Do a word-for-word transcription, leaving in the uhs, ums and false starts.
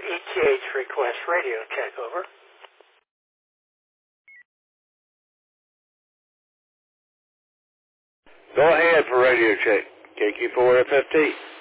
E T H request radio check, over. Go ahead for radio check. K Q four F F T.